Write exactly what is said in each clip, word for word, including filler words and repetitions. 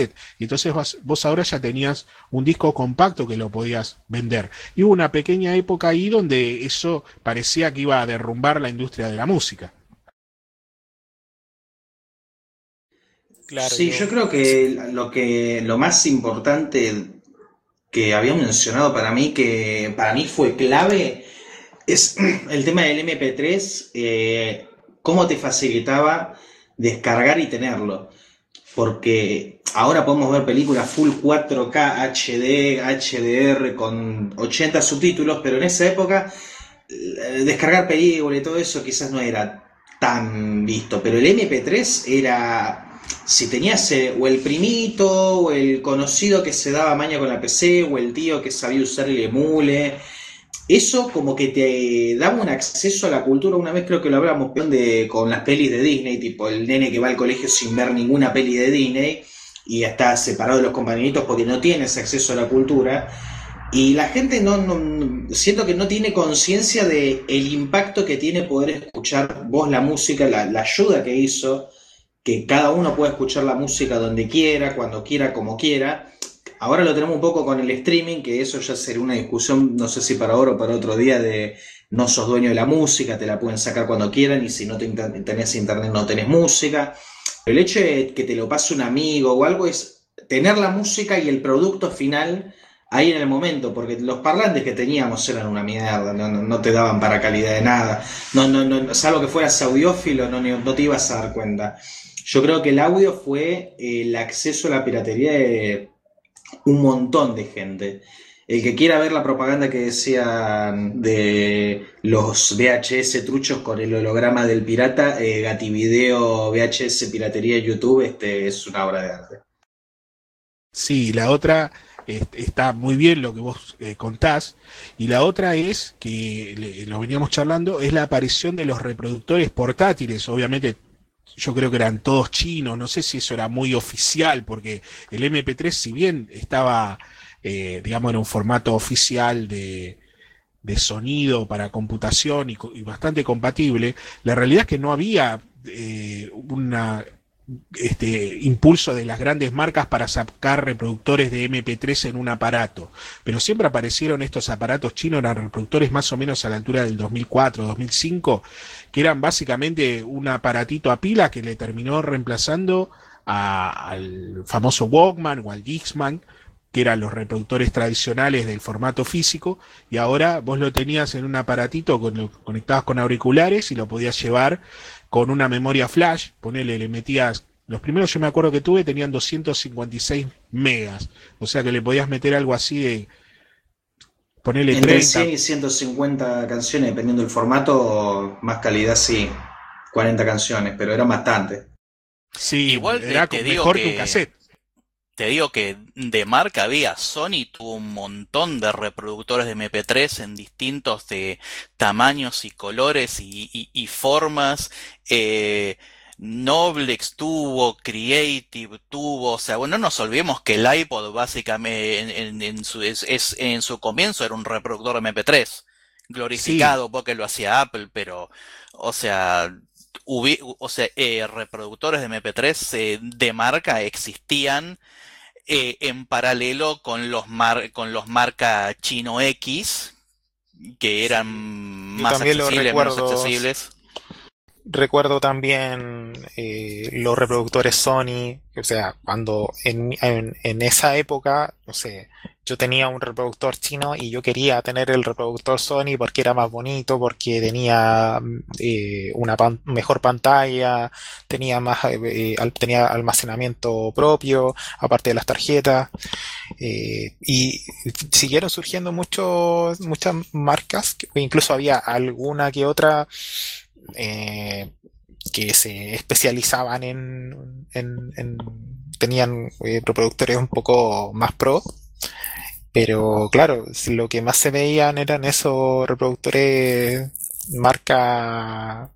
Y entonces vos, vos ahora ya tenías un disco compacto que lo podías vender. Y hubo una pequeña época ahí donde eso parecía que iba a derrumbar la industria de la música. Claro, Sí, yo yo, creo que lo que lo más importante que había mencionado para mí, que para mí fue clave, es el tema del M P tres, eh, cómo te facilitaba descargar y tenerlo. Porque ahora podemos ver películas full cuatro K, H D, H D R con ochenta subtítulos, pero en esa época eh, descargar películas y todo eso quizás no era tan visto, pero el M P tres era, si tenías eh, o el primito o el conocido que se daba maña con la P C o el tío que sabía usar el emule, eso como que te daba un acceso a la cultura. Una vez creo que lo hablamos de, con las pelis de Disney, tipo el nene que va al colegio sin ver ninguna peli de Disney y está separado de los compañeritos porque no tiene ese acceso a la cultura. Y la gente no, no siento que no tiene conciencia de el impacto que tiene poder escuchar vos la música, la, la ayuda que hizo, que cada uno pueda escuchar la música donde quiera, cuando quiera, como quiera. Ahora lo tenemos un poco con el streaming, que eso ya sería una discusión, no sé si para ahora o para otro día, de no sos dueño de la música, te la pueden sacar cuando quieran y si no te inter- tenés internet no tenés música. El hecho de que te lo pase un amigo o algo es tener la música y el producto final ahí en el momento, porque los parlantes que teníamos eran una mierda, no, no, no te daban para calidad de nada, no, no, no, salvo que fueras audiófilo, no, no te ibas a dar cuenta. Yo creo que el audio fue eh, el acceso a la piratería de un montón de gente. El que quiera ver la propaganda que decían de los V H S truchos con el holograma del pirata, eh, Gativideo V H S Piratería YouTube, este es una obra de arte. Sí, la otra este, está muy bien lo que vos eh, contás, y la otra es que le- lo veníamos charlando, es la aparición de los reproductores portátiles. Obviamente yo creo que eran todos chinos, no sé si eso era muy oficial, porque el M P tres, si bien estaba, eh, digamos, en un formato oficial de, de sonido para computación y, co- y bastante compatible, la realidad es que no había eh, una este impulso de las grandes marcas para sacar reproductores de M P tres en un aparato, pero siempre aparecieron estos aparatos chinos, eran reproductores más o menos a la altura del dos mil cuatro, dos mil cinco, que eran básicamente un aparatito a pila que le terminó reemplazando a, al famoso Walkman o al Dixman, que eran los reproductores tradicionales del formato físico, y ahora vos lo tenías en un aparatito con, lo conectabas con auriculares y lo podías llevar con una memoria flash, ponele, le metías, los primeros yo me acuerdo que tuve tenían doscientos cincuenta y seis megas, o sea que le podías meter algo así de, ponerle Entre treinta. cien y ciento cincuenta canciones, dependiendo del formato, más calidad sí, cuarenta canciones, pero eran bastante. Sí, igual te, era te digo mejor que un que cassette. te digo que de marca había. Sony tuvo un montón de reproductores de M P tres en distintos de tamaños y colores y, y- y formas. Eh, Noblex tuvo, Creative tuvo, o sea, bueno, no nos olvidemos que el iPod básicamente en, en- en su, es, es- en su comienzo era un reproductor de M P tres, Sí, glorificado porque lo hacía Apple, pero, o sea, hubi- o sea, eh, reproductores de M P tres eh, de marca existían eh, en paralelo con los, mar, con los marca Chino X, que eran sí. más Yo también lo accesibles, menos recuerdo. accesibles. Recuerdo también eh, los reproductores Sony, o sea, cuando en, en, en esa época, no sé, yo tenía un reproductor chino y yo quería tener el reproductor Sony porque era más bonito, porque tenía mm, eh, una pan- mejor pantalla, tenía más, eh, eh, al- tenía almacenamiento propio, aparte de las tarjetas, eh, y siguieron surgiendo muchos, muchas marcas, que- incluso había alguna que otra eh, que se especializaban en, en- en- tenían eh, reproductores un poco más pro, pero claro, si lo que más se veían eran esos reproductores marca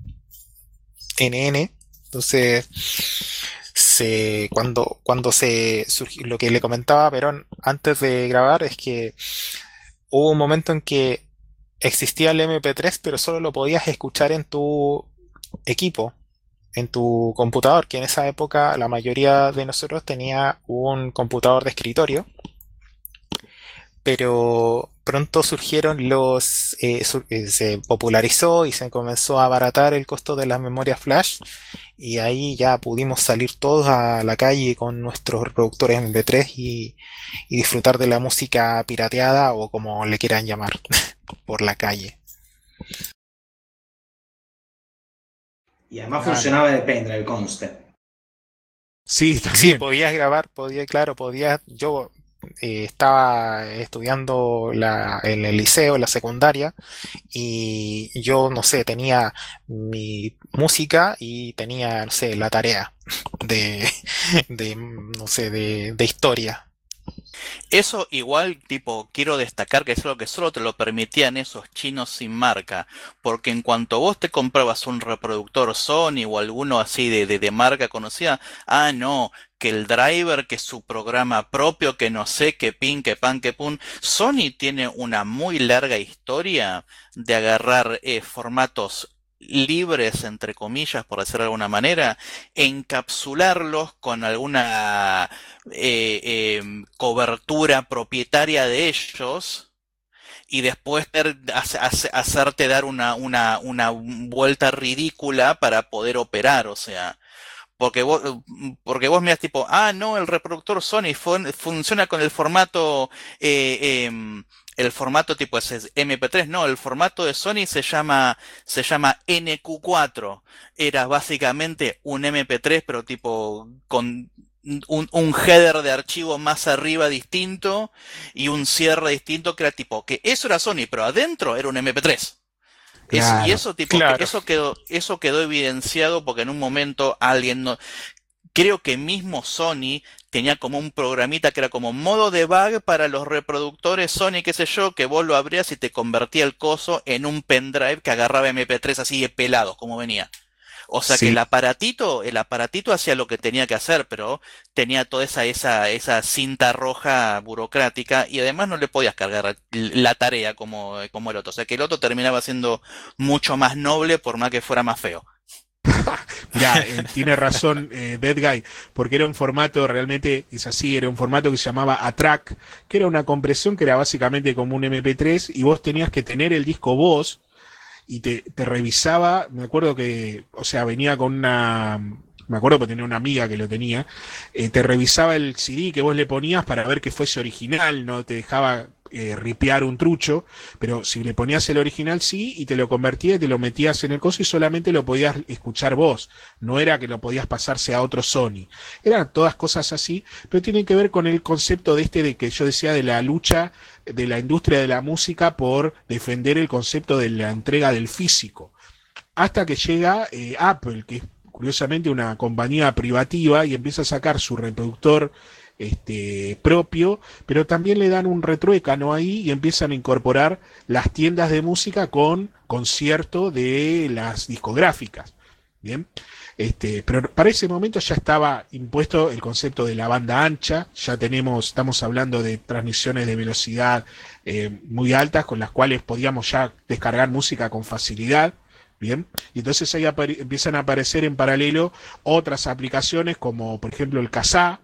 N N. Entonces, se, cuando, cuando se surgió, lo que le comentaba a Perón antes de grabar es que hubo un momento en que existía el M P tres, pero solo lo podías escuchar en tu equipo. en tu computador, que en esa época la mayoría de nosotros tenía un computador de escritorio, pero pronto surgieron los, eh, su- eh, se popularizó y se comenzó a abaratar el costo de las memorias flash y ahí ya pudimos salir todos a la calle con nuestros reproductores M P tres y, y disfrutar de la música pirateada o como le quieran llamar, por la calle. Y además Claro. funcionaba de pendrive, conste. Sí, Sí, también. podías grabar, podía, claro, podías, yo eh, estaba estudiando la, en el liceo, en la secundaria, y yo, no sé, tenía mi música y tenía, no sé, la tarea de, de no sé, de, de historia. Eso igual, tipo, quiero destacar que es algo que solo te lo permitían esos chinos sin marca, porque en cuanto vos te comprabas un reproductor Sony o alguno así de, de, de marca conocida, ah, no, que el driver, que su programa propio, que no sé, que pin, que pan, que pun. Sony tiene una muy larga historia de agarrar eh, formatos libres, entre comillas, por decirlo de alguna manera, encapsularlos con alguna eh, eh, cobertura propietaria de ellos y después ter- hace- hace- hacerte dar una, una, una vuelta ridícula para poder operar, o sea, porque vos, porque vos miras tipo, ah, no, el reproductor Sony fun- funciona con el formato, eh, em, el formato tipo ese M P tres, no, el formato de Sony se llama, se llama N Q cuatro. Era básicamente un M P tres, pero tipo con un, un header de archivo más arriba distinto y un cierre distinto que era tipo, que eso era Sony, pero adentro era un M P tres. Es, y Claro. eso tipo, que Claro, eso quedó, eso quedó evidenciado porque en un momento alguien no, creo que mismo Sony tenía como un programita que era como modo debug para los reproductores Sony, qué sé yo, que vos lo abrías y te convertía el coso en un pendrive que agarraba M P tres así de pelados como venía. O sea que Sí. el aparatito, el aparatito hacía lo que tenía que hacer, pero tenía toda esa, esa, esa cinta roja burocrática y además no le podías cargar la tarea como, como el otro. O sea que el otro terminaba siendo mucho más noble por más que fuera más feo. Mirá, eh, tiene razón eh, Dead Guy, porque era un formato, realmente es así, era un formato que se llamaba A-Track, que era una compresión que era básicamente como un M P tres y vos tenías que tener el disco vos y te, te revisaba, me acuerdo que, o sea, venía con una, me acuerdo que tenía una amiga que lo tenía, eh, te revisaba el C D que vos le ponías para ver que fuese original, no te dejaba eh, ripear un trucho, pero si le ponías el original sí, y te lo convertía y te lo metías en el coso y solamente lo podías escuchar vos, no era que lo podías pasarse a otro Sony. Eran todas cosas así, pero tienen que ver con el concepto de este de que yo decía de la lucha de la industria de la música por defender el concepto de la entrega del físico. Hasta que llega eh, Apple, que es curiosamente una compañía privativa, y empieza a sacar su reproductor este, propio, pero también le dan un retruécano ahí y empiezan a incorporar las tiendas de música con concierto de las discográficas. Bien, este, pero para ese momento ya estaba impuesto el concepto de la banda ancha, ya tenemos, estamos hablando de transmisiones de velocidad eh, muy altas con las cuales podíamos ya descargar música con facilidad. Bien, y entonces ahí empiezan a aparecer en paralelo otras aplicaciones como por ejemplo el Kazaa,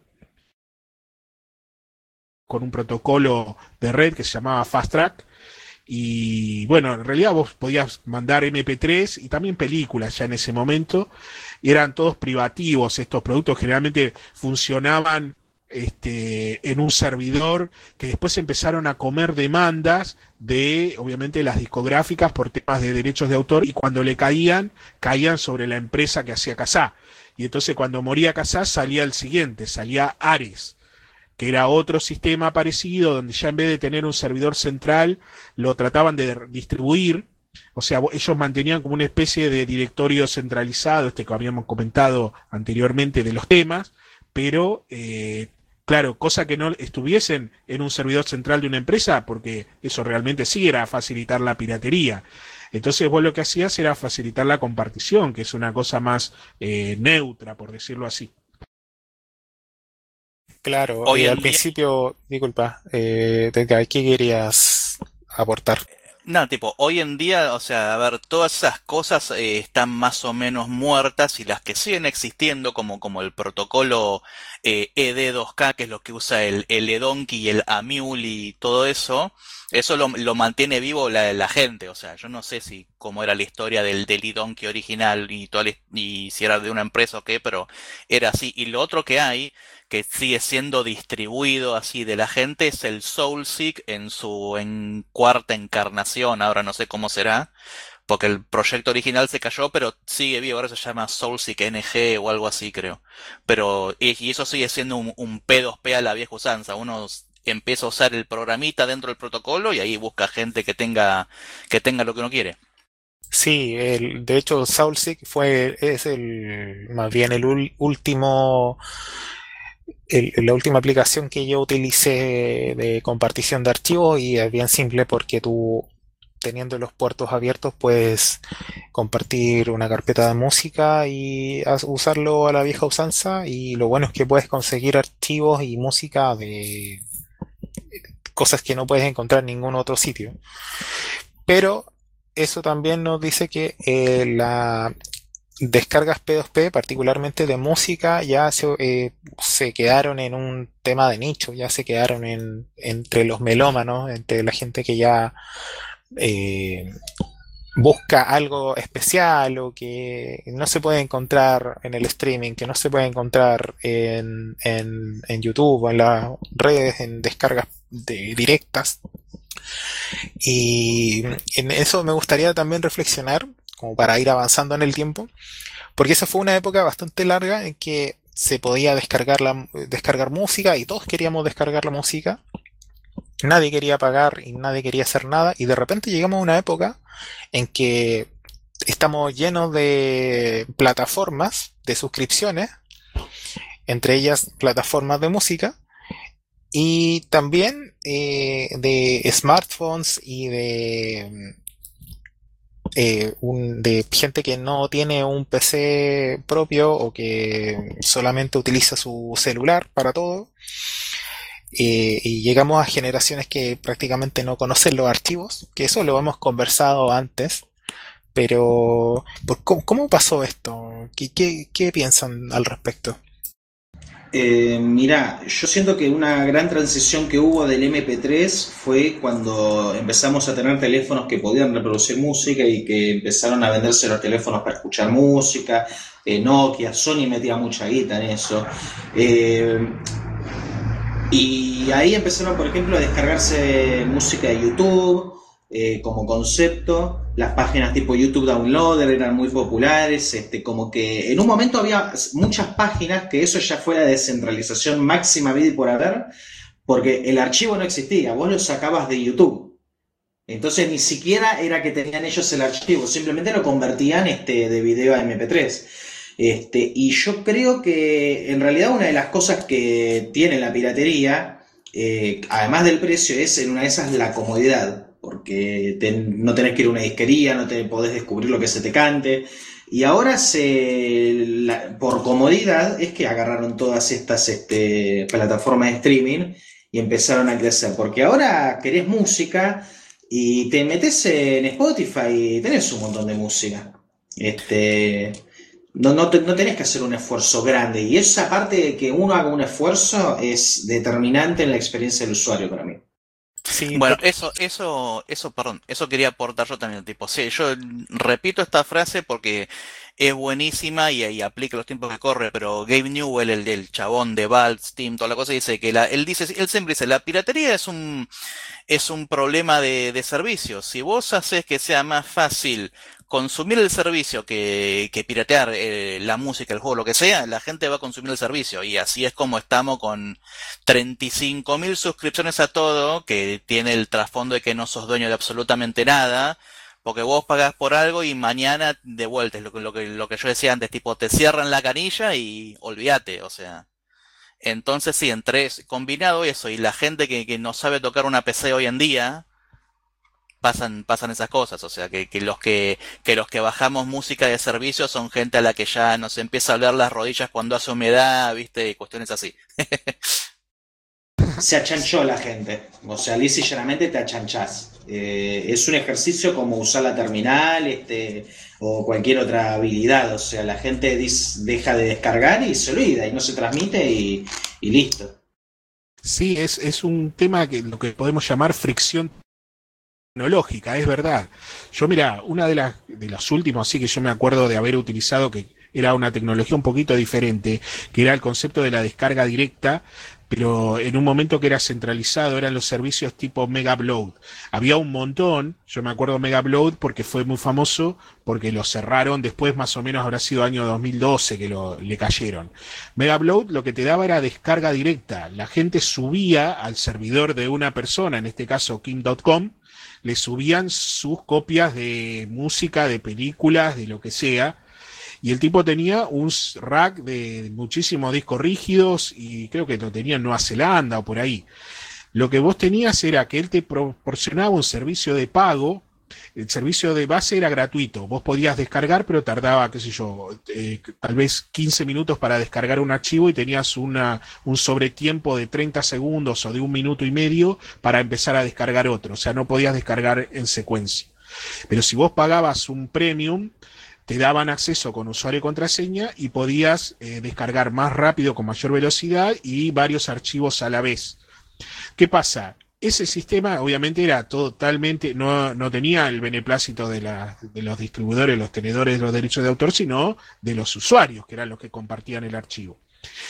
con un protocolo de red que se llamaba Fast Track. Y bueno, en realidad vos podías mandar M P tres y también películas ya en ese momento. Y eran todos privativos estos productos, generalmente funcionaban este, en un servidor que después empezaron a comer demandas de, obviamente, las discográficas por temas de derechos de autor y cuando le caían, caían sobre la empresa que hacía Kazaa. Y entonces cuando moría Kazaa salía el siguiente, salía Ares, que era otro sistema parecido, donde ya en vez de tener un servidor central, lo trataban de distribuir, o sea, ellos mantenían como una especie de directorio centralizado, este que habíamos comentado anteriormente de los temas, pero, eh, claro, cosa que no estuviesen en un servidor central de una empresa, porque eso realmente sí era facilitar la piratería. Entonces vos lo que hacías era facilitar la compartición, que es una cosa más eh, neutra, por decirlo así. claro. Hoy Eh, al en día principio, disculpa, eh, Edgar, ¿qué querías aportar? No, tipo, hoy en día, o sea, a ver, todas esas cosas eh, están más o menos muertas y las que siguen existiendo, como, como el protocolo eh, E D dos K, que es lo que usa el, el eDonkey y el AMUL y todo eso, eso lo, lo mantiene vivo la, la gente. O sea, yo no sé si cómo era la historia del, del eDonkey original y, toda la his- y si era de una empresa o qué, pero era así. Y lo otro que hay que sigue siendo distribuido así de la gente es el Soulseek en su en cuarta encarnación, ahora no sé cómo será, porque el proyecto original se cayó, pero sigue vivo, ahora se llama Soulseek N G o algo así creo. Pero, y, y eso sigue siendo un, un P dos P a la vieja usanza, uno s- empieza a usar el programita dentro del protocolo y ahí busca gente que tenga, que tenga lo que uno quiere. Sí, el, de hecho, Soulseek fue, es el, más bien el ul- último, el- la última aplicación que yo utilicé de compartición de archivos y es bien simple porque tú, teniendo los puertos abiertos, puedes compartir una carpeta de música y as- usarlo a la vieja usanza y lo bueno es que puedes conseguir archivos y música de cosas que no puedes encontrar en ningún otro sitio. Pero eso también nos dice que eh, la descargas P dos P, particularmente de música, ya se, eh, se quedaron en un tema de nicho, ya se quedaron en, entre los melómanos, entre la gente que ya eh, busca algo especial o que no se puede encontrar en el streaming, que no se puede encontrar en, en, en YouTube o en las redes, en descargas de, directas. Y en eso me gustaría también reflexionar, como para ir avanzando en el tiempo, porque esa fue una época bastante larga en que se podía descargar, la, descargar música y todos queríamos descargar la música. Nadie quería pagar y nadie quería hacer nada. Y de repente llegamos a una época en que estamos llenos de plataformas de suscripciones, entre ellas plataformas de música, y también eh, de smartphones y de eh, un, de gente que no tiene un P C propio o que solamente utiliza su celular para todo. Eh, y llegamos a generaciones que prácticamente no conocen los archivos, que eso lo hemos conversado antes, pero ¿por cómo, cómo pasó esto? ¿Qué, qué, qué piensan al respecto? Eh, mirá, yo siento que una gran transición que hubo del M P tres fue cuando empezamos a tener teléfonos que podían reproducir música y que empezaron a venderse los teléfonos para escuchar música. Eh, Nokia, Sony metía mucha guita en eso. Eh, y ahí empezaron, por ejemplo, a descargarse música de YouTube eh, como concepto. Las páginas tipo YouTube Downloader eran muy populares. Este, como que en un momento había muchas páginas que eso ya fue la descentralización máxima vida y por haber, porque el archivo no existía, vos lo sacabas de YouTube. Entonces ni siquiera era que tenían ellos el archivo, simplemente lo convertían este, de video a M P tres. Este, y yo creo que en realidad una de las cosas que tiene la piratería, eh, además del precio, es en una de esas la comodidad, porque te, no tenés que ir a una disquería, no te podés descubrir lo que se te cante. Y ahora se, la, por comodidad es que agarraron todas estas este, plataformas de streaming y empezaron a crecer, porque ahora querés música y te metes en Spotify y tenés un montón de música. Este, no, no, te- no tenés que hacer un esfuerzo grande. Y esa parte de que uno haga un esfuerzo es determinante en la experiencia del usuario para mí. Sí, Bueno, pero eso, eso, eso, perdón, eso quería aportar yo también, tipo, sí, yo repito esta frase porque es buenísima y, y aplica los tiempos que corre, pero Gabe Newell, el del chabón de Valve, Steam, toda la cosa, dice que la, él dice, él siempre dice, la piratería es un, es un problema de, de servicios. Si vos haces que sea más fácil consumir el servicio que, que piratear eh, la música, el juego, lo que sea, la gente va a consumir el servicio. Y así es como estamos con treinta y cinco mil suscripciones a todo, que tiene el trasfondo de que no sos dueño de absolutamente nada, porque vos pagás por algo y mañana de vuelta, es lo que, lo que, lo que yo decía antes, tipo, te cierran la canilla y olvídate, o sea. Entonces sí, entre eso, combinado eso y la gente que, que no sabe tocar una P C hoy en día, pasan, pasan esas cosas. O sea, que, que los que, que los que bajamos música de servicio son gente a la que ya nos empieza a doler las rodillas cuando hace humedad, viste, y cuestiones así. se achanchó la gente. O sea, lisa y llanamente te achanchás. Eh, es un ejercicio como usar la terminal, este, o cualquier otra habilidad. O sea, la gente dis- deja de descargar y se olvida y no se transmite y, y listo. Sí, es, es un tema que lo que podemos llamar fricción tecnológica, es verdad. Yo, mira, una de las de los últimos, sí que yo me acuerdo de haber utilizado, que era una tecnología un poquito diferente, que era el concepto de la descarga directa, pero en un momento que era centralizado, eran los servicios tipo Megabload. Había un montón, yo me acuerdo Megabload porque fue muy famoso, porque lo cerraron después, más o menos habrá sido año dos mil doce que lo, le cayeron. Megabload lo que te daba era descarga directa. La gente subía al servidor de una persona, en este caso king punto com, le subían sus copias de música, de películas, de lo que sea, y el tipo tenía un rack de muchísimos discos rígidos y creo que lo tenía en Nueva Zelanda o por ahí. Lo que vos tenías era que él te proporcionaba un servicio de pago. El servicio de base era gratuito, vos podías descargar, pero tardaba, qué sé yo, eh, tal vez quince minutos para descargar un archivo y tenías una, un sobretiempo de treinta segundos o de un minuto y medio para empezar a descargar otro, o sea, no podías descargar en secuencia. Pero si vos pagabas un premium, te daban acceso con usuario y contraseña y podías eh, descargar más rápido, con mayor velocidad y varios archivos a la vez. ¿Qué pasa? Ese sistema obviamente era totalmente, no, no tenía el beneplácito de, la, de los distribuidores, los tenedores de los derechos de autor, sino de los usuarios, que eran los que compartían el archivo.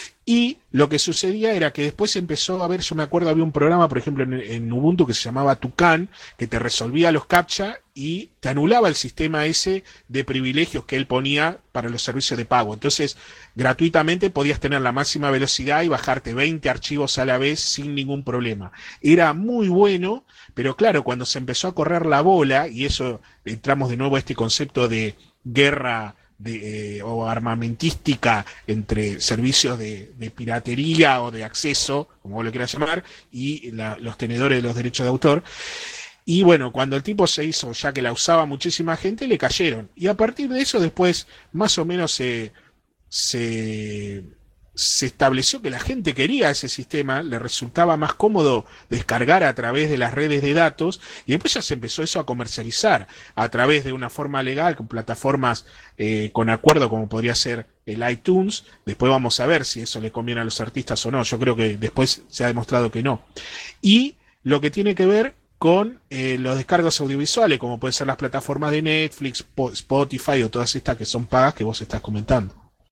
Y lo que sucedía era que después empezó a haber, yo me acuerdo, había un programa, por ejemplo, en, en Ubuntu que se llamaba Tucán, que te resolvía los captcha y te anulaba el sistema ese de privilegios que él ponía para los servicios de pago. Entonces, gratuitamente podías tener la máxima velocidad y bajarte veinte archivos a la vez sin ningún problema. Era muy bueno, pero claro, cuando se empezó a correr la bola, y eso entramos de nuevo a este concepto de guerra de, eh, o armamentística entre servicios de, de piratería o de acceso, como vos lo quieras llamar, y la, los tenedores de los derechos de autor. Y bueno, cuando el tipo se hizo, ya que la usaba muchísima gente, le cayeron. Y a partir de eso después más o menos se, se, se estableció que la gente quería ese sistema, le resultaba más cómodo descargar a través de las redes de datos, y después ya se empezó eso a comercializar a través de una forma legal, con plataformas eh, con acuerdo, como podría ser el iTunes. Después vamos a ver si eso le conviene a los artistas o no. Yo creo que después se ha demostrado que no. Y lo que tiene que ver con eh, los descargos audiovisuales, como pueden ser las plataformas de Netflix, Spotify o todas estas que son pagas que vos estás comentando.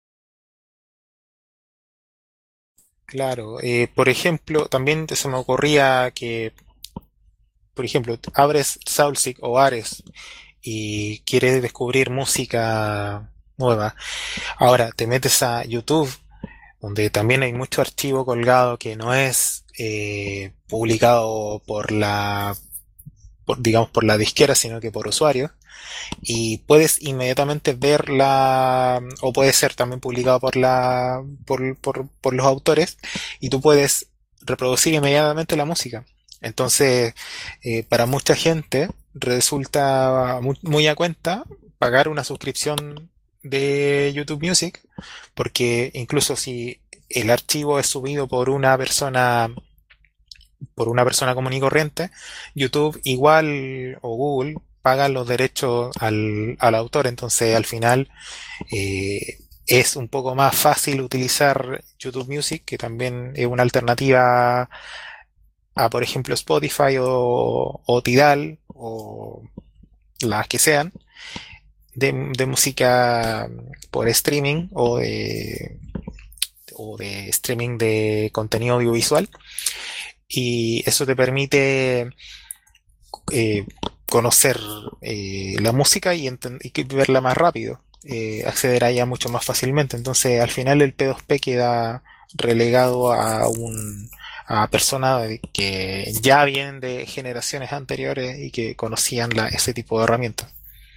Claro, eh, por ejemplo, también se me ocurría que, por ejemplo, abres Soulseek o Ares y quieres descubrir música nueva. Ahora te metes a YouTube, donde también hay mucho archivo colgado que no es eh, publicado por la, por, digamos, por la disquera, sino que por usuarios. Y puedes inmediatamente verla, o puede ser también publicado por la, por, por, por los autores, y tú puedes reproducir inmediatamente la música. Entonces, eh, para mucha gente resulta muy, muy a cuenta pagar una suscripción de YouTube Music, porque incluso si el archivo es subido por una persona por una persona común y corriente, YouTube igual o Google pagan los derechos al, al autor. Entonces al final eh, es un poco más fácil utilizar YouTube Music, que también es una alternativa a, por ejemplo, Spotify o, o Tidal o las que sean, de, de música por streaming o de, o de streaming de contenido audiovisual. Y eso te permite eh, conocer eh, la música y, y verla más rápido, eh, acceder a ella mucho más fácilmente. Entonces, al final el P dos P queda relegado a un a personas que ya vienen de generaciones anteriores y que conocían la, ese tipo de herramientas.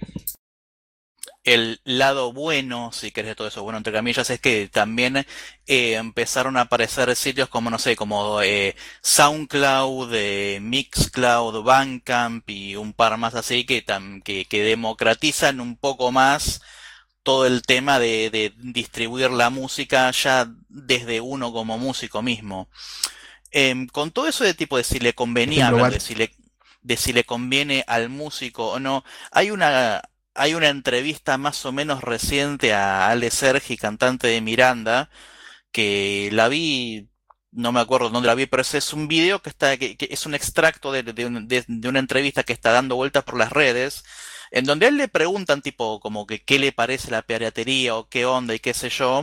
El lado bueno, si querés todo eso bueno entre comillas, es que también eh, empezaron a aparecer sitios como, no sé, como eh, SoundCloud, eh, Mixcloud, Bandcamp y un par más así que, tam, que, que democratizan un poco más todo el tema de, de distribuir la música ya desde uno como músico mismo. Em, con todo eso de tipo de si le convenía ejemplo, hablar, Bat- de si le, de si le conviene al músico o no, hay una, hay una entrevista más o menos reciente a Ale Sergi, cantante de Miranda, que la vi, no me acuerdo dónde la vi, pero ese es un video que está, que, que es un extracto de, de, un- de- de una entrevista que está dando vueltas por las redes, en donde a él le preguntan tipo como que qué le parece la piratería o qué onda y qué sé yo.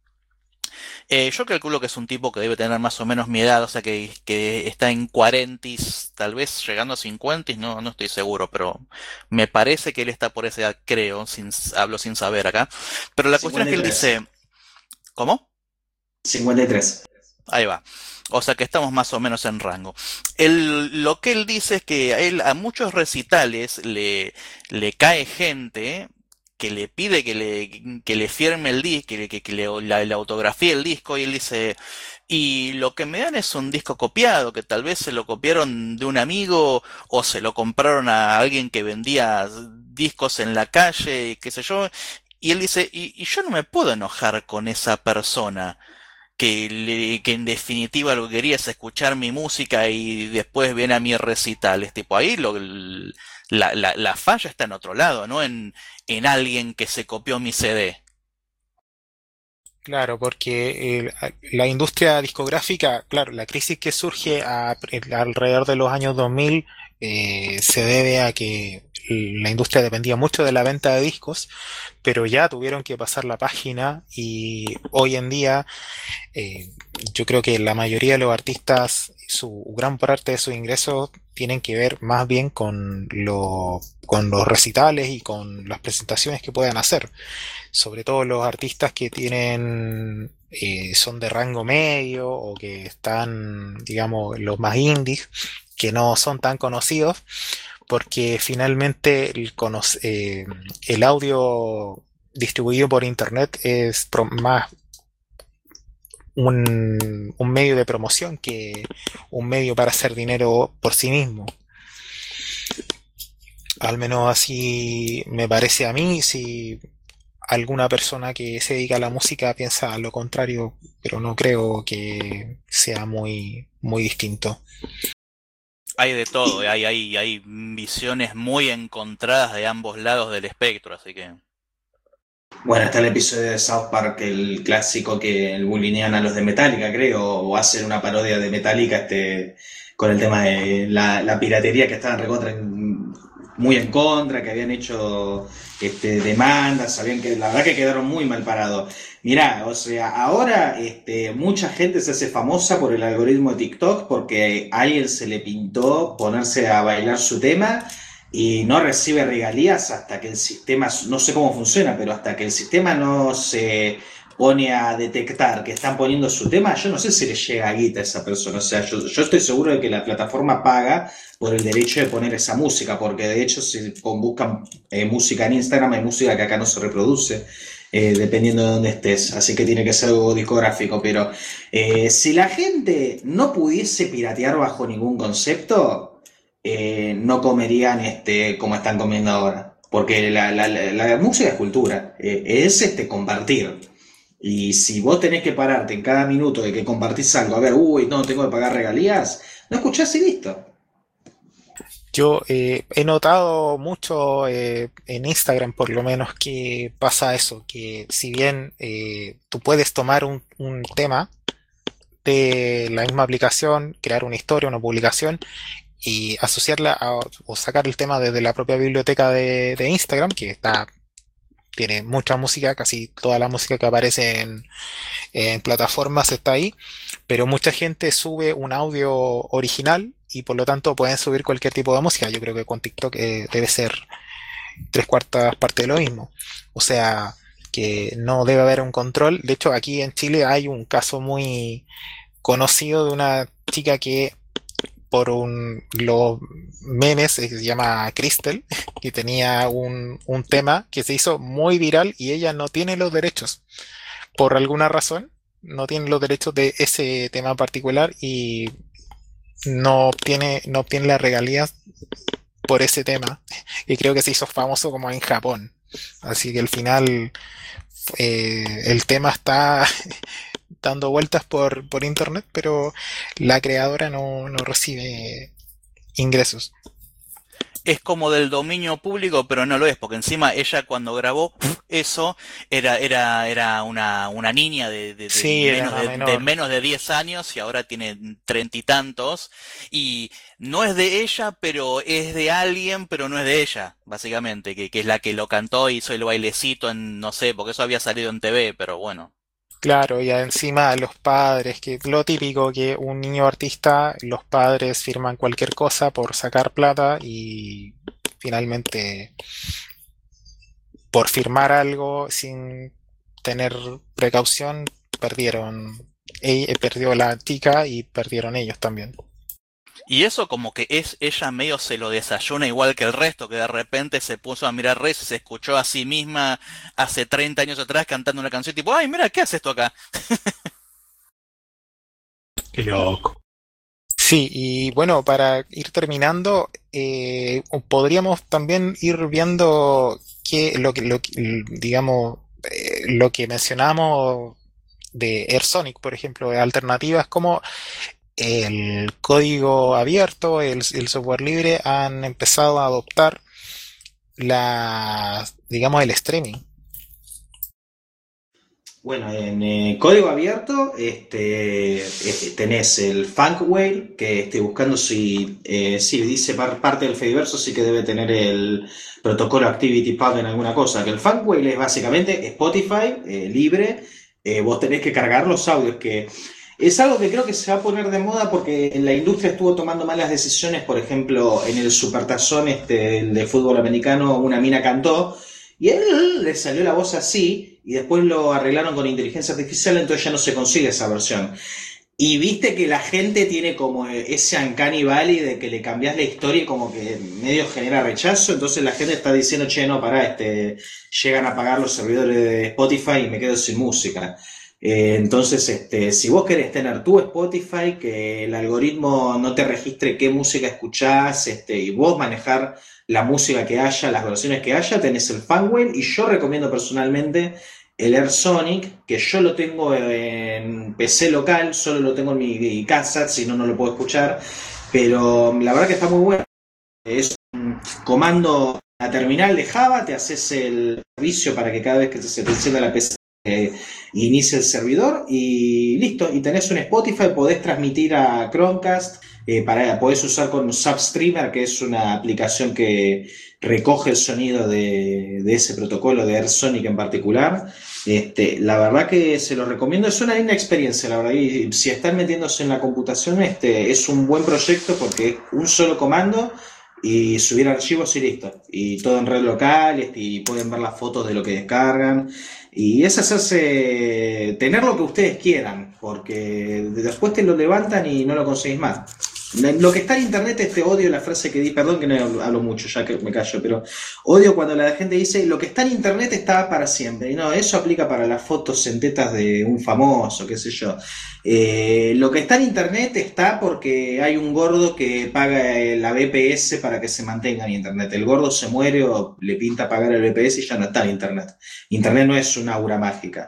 Eh, yo calculo que es un tipo que debe tener más o menos mi edad, o sea que, que está en cuarentis, tal vez llegando a cincuentis, no, no estoy seguro, pero me parece que él está por esa edad, creo, sin, hablo sin saber acá. Pero la cuestión es que él cincuenta y tres. dice, ¿cómo? cincuenta y tres. Ahí va. O sea que estamos más o menos en rango. Él, lo que él dice es que a él a muchos recitales le, le cae gente que le pide que le, que le firme el disco, que, le- que, que le, la, le autografíe el disco y él dice, y lo que me dan es un disco copiado, que tal vez se lo copiaron de un amigo o se lo compraron a alguien que vendía discos en la calle, qué sé yo. Y él dice, y, y yo no me puedo enojar con esa persona que, le- que en definitiva lo que quería es escuchar mi música y después viene a mi recital. Es tipo ahí lo, la, la, la falla está en otro lado, ¿no? En, en alguien que se copió mi C D. Claro, porque el- a- la industria discográfica, claro, la crisis que surge a- el- alrededor de los años dos mil eh, se debe a que la industria dependía mucho de la venta de discos, pero ya tuvieron que pasar la página y hoy en día eh, yo creo que la mayoría de los artistas, su gran parte de sus ingresos tienen que ver más bien con, lo, con los recitales y con las presentaciones que puedan hacer. Sobre todo los artistas que tienen, eh, son de rango medio o que están, digamos, los más indies, que no son tan conocidos, porque finalmente el, cono- eh, el audio distribuido por internet es pro- más un, un medio de promoción que un medio para hacer dinero por sí mismo. Al menos así me parece a mí. Si alguna persona que se dedica a la música piensa lo contrario, pero no creo que sea muy, muy distinto. Hay de todo, Y, ¿eh? hay, hay, hay visiones muy encontradas de ambos lados del espectro, así que... bueno, está el episodio de South Park, el clásico que el bulinean a los de Metallica, creo, o hacen una parodia de Metallica este, con el tema de la, la piratería que estaban recontra en- muy en contra, que habían hecho este, demandas, sabían que la verdad que quedaron muy mal parados. Mirá, o sea, ahora este, mucha gente se hace famosa por el algoritmo de TikTok porque a alguien se le pintó ponerse a bailar su tema y no recibe regalías hasta que el sistema, no sé cómo funciona, pero hasta que el sistema no se pone a detectar que están poniendo su tema, yo no sé si le llega guita a esa persona. O sea, yo, yo estoy seguro de que la plataforma paga por el derecho de poner esa música, porque de hecho si buscan eh, música en Instagram hay música que acá no se reproduce. Eh, dependiendo de dónde estés, así que tiene que ser algo discográfico, pero eh, si la gente no pudiese piratear bajo ningún concepto, eh, no comerían este, como están comiendo ahora. Porque la, la, la, la música es cultura, eh, es este, compartir. Y si vos tenés que pararte en cada minuto de que compartís algo, a ver, uy, no, tengo que pagar regalías, no escuchás y listo. Yo eh, he notado mucho eh, en Instagram por lo menos que pasa eso, que si bien eh, tú puedes tomar un, un tema de la misma aplicación, crear una historia, una publicación y asociarla a, o sacar el tema desde la propia biblioteca de, de Instagram, que está, tiene mucha música, casi toda la música que aparece en, en plataformas está ahí, pero mucha gente sube un audio original y por lo tanto pueden subir cualquier tipo de música. Yo creo que con TikTok eh, debe ser tres cuartas partes de lo mismo. O sea, que no debe haber un control. De hecho, aquí en Chile hay un caso muy conocido de una chica que por un, los memes eh, se llama Crystal, que tenía un, un tema que se hizo muy viral y ella no tiene los derechos. Por alguna razón, no tiene los derechos de ese tema particular y no obtiene, no obtiene las regalías por ese tema. Y creo que se hizo famoso como en Japón. Así que al final eh, el tema está dando vueltas por, por internet, pero la creadora no, no recibe ingresos. Es como del dominio público, pero no lo es, porque encima ella cuando grabó eso era, era, era una, una niña de, de, de Sí, menos era de, de menor. menos de diez años y ahora tiene treinta y tantos. Y no es de ella, pero es de alguien, pero no es de ella, básicamente, que, que es la que lo cantó y hizo el bailecito en, no sé, porque eso había salido en T V, pero bueno. Claro, y encima los padres, que lo típico que un niño artista, los padres firman cualquier cosa por sacar plata y finalmente por firmar algo sin tener precaución, perdieron, e- eh, perdió la chica y perdieron ellos también. Y eso como que es ella medio se lo desayuna igual que el resto, que de repente se puso a mirar redes y se escuchó a sí misma hace treinta años atrás cantando una canción tipo, ay, mira, ¿qué haces esto acá? Qué loco. Sí, y bueno, para ir terminando, eh, podríamos también ir viendo que lo que, lo que- digamos, eh, lo que mencionamos de AirSonic, por ejemplo, de alternativas como el código abierto, el, el software libre han empezado a adoptar la, digamos, el streaming. Bueno, en eh, código abierto este, este, tenés el Funkwhale, que estoy buscando si, eh, si dice par- parte del Fediverso, sí que debe tener el protocolo ActivityPub en alguna cosa. Que el Funkwhale es básicamente Spotify eh, libre, eh, vos tenés que cargar los audios, que es algo que creo que se va a poner de moda porque en la industria estuvo tomando malas decisiones. Por ejemplo, en el Supertazón este, el de fútbol americano, una mina cantó y a él le salió la voz así y después lo arreglaron con inteligencia artificial, entonces ya no se consigue esa versión. Y viste que la gente tiene como ese uncanny valley de que le cambiás la historia y como que medio genera rechazo, entonces la gente está diciendo, che, no, pará, este, llegan a apagar los servidores de Spotify y me quedo sin música. Eh, entonces, este, si vos querés tener tu Spotify, que el algoritmo no te registre qué música escuchás, este, y vos manejar la música que haya, las versiones que haya, tenés el Funwhale, y yo recomiendo personalmente el AirSonic, que yo lo tengo en P C local, solo lo tengo en mi casa, si no, no lo puedo escuchar, pero la verdad que está muy bueno. Es un comando a terminal de Java, te haces el servicio para que cada vez que se te encienda la P C eh, inicie el servidor y listo, y tenés un Spotify, podés transmitir a Chromecast, eh, para, podés usar con Substreamer, que es una aplicación que recoge el sonido de, de ese protocolo de AirSonic en particular. Este, la verdad que se lo recomiendo, es una linda experiencia, la verdad, y si están metiéndose en la computación, este, es un buen proyecto porque es un solo comando y subir archivos y listo. Y todo en red local, este, y pueden ver las fotos de lo que descargan. Y es hacerse, tener lo que ustedes quieran, porque después te lo levantan y no lo conseguís más. Lo que está en internet, este odio la frase que di, perdón que no hablo mucho, ya que me callo, pero odio cuando la gente dice lo que está en internet está para siempre. Y no, eso aplica para las fotos en tetas de un famoso, qué sé yo. Eh, lo que está en internet está porque hay un gordo que paga la B P S para que se mantenga en internet. El gordo se muere o le pinta pagar el B P S y ya no está en internet. Internet no es una aura mágica.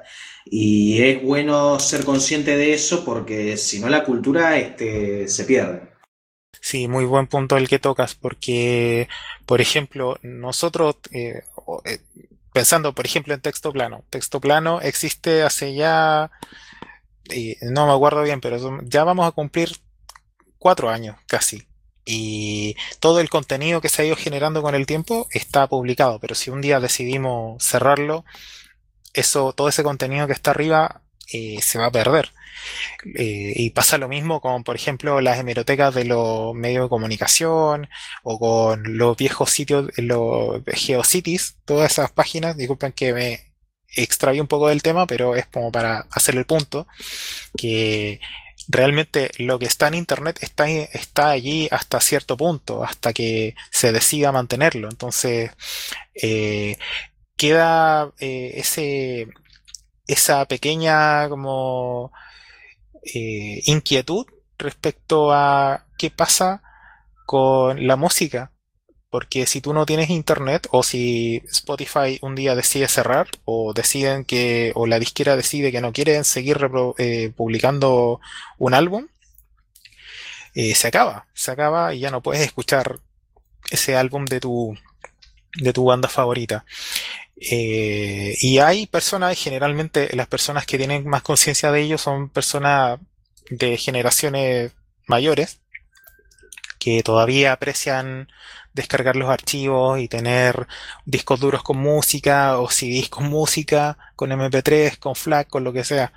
Y es bueno ser consciente de eso porque si no la cultura este, se pierde. Sí, muy buen punto el que tocas, porque, por ejemplo, nosotros, eh, o, eh, pensando, por ejemplo, en texto plano, texto plano existe hace ya, eh, no me acuerdo bien, pero son- ya vamos a cumplir cuatro años casi. Y todo el contenido que se ha ido generando con el tiempo está publicado, pero si un día decidimos cerrarlo, eso, todo ese contenido que está arriba, eh, se va a perder. Eh, y pasa lo mismo con, por ejemplo, las hemerotecas de los medios de comunicación o con los viejos sitios, los GeoCities, todas esas páginas. Disculpen que me extraví un poco del tema, pero es como para hacer el punto, que realmente lo que está en Internet está, está allí hasta cierto punto, hasta que se decida mantenerlo. Entonces, eh, queda eh, ese, esa pequeña como eh, inquietud respecto a qué pasa con la música, porque si tú no tienes internet o si Spotify un día decide cerrar o deciden que o la disquera decide que no quieren seguir repro- eh, publicando un álbum, eh, se acaba, se acaba y ya no puedes escuchar ese álbum de tu de tu banda favorita. Eh, y hay personas, generalmente las personas que tienen más conciencia de ello son personas de generaciones mayores que todavía aprecian descargar los archivos y tener discos duros con música o C Ds con música, con M P tres, con FLAC, con lo que sea.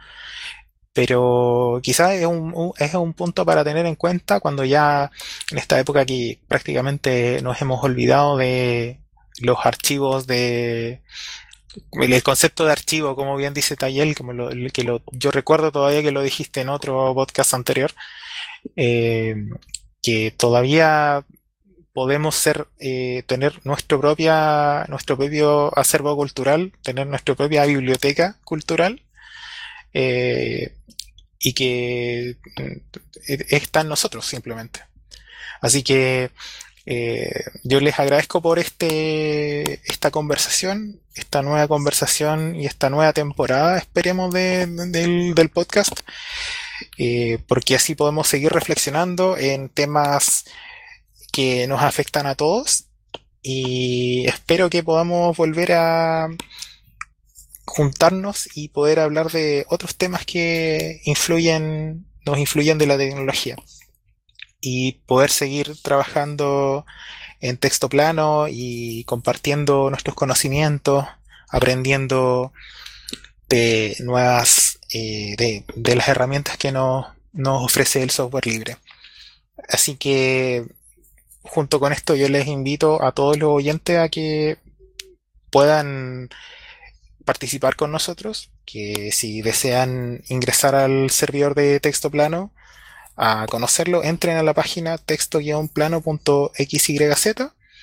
Pero quizás es un, un- es un punto para tener en cuenta cuando ya en esta época que prácticamente nos hemos olvidado de los archivos de el, el concepto de archivo, como bien dice Tayel, como lo, el que lo, yo recuerdo todavía que lo dijiste en otro podcast anterior, eh, que todavía podemos ser, eh, tener nuestro propia, nuestro propio acervo cultural, tener nuestra propia biblioteca cultural, eh, y que eh, está en nosotros simplemente. Así que eh, yo les agradezco por este, esta conversación, esta nueva conversación y esta nueva temporada, esperemos, de- del, del podcast, eh, porque así podemos seguir reflexionando en temas que nos afectan a todos y espero que podamos volver a juntarnos y poder hablar de otros temas que influyen, nos influyen de la tecnología y poder seguir trabajando en texto plano y compartiendo nuestros conocimientos, aprendiendo de nuevas, eh, de, de las herramientas que nos, nos ofrece el software libre. Así que junto con esto yo les invito a todos los oyentes a que puedan participar con nosotros, que si desean ingresar al servidor de texto plano a conocerlo, entren a la página texto-plano.xyz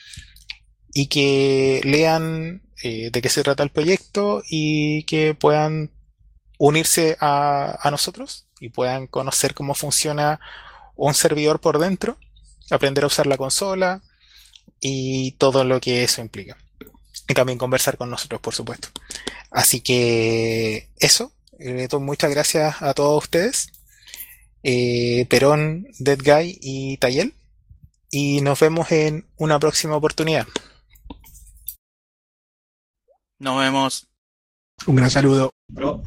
y que lean eh, de qué se trata el proyecto y que puedan unirse a, a nosotros y puedan conocer cómo funciona un servidor por dentro, aprender a usar la consola y todo lo que eso implica. Y también conversar con nosotros, por supuesto. Así que eso, eh, muchas gracias a todos ustedes, eh, Perón, Dead Guy y Tayel, y nos vemos en una próxima oportunidad. Nos vemos. Un gran saludo. Pro-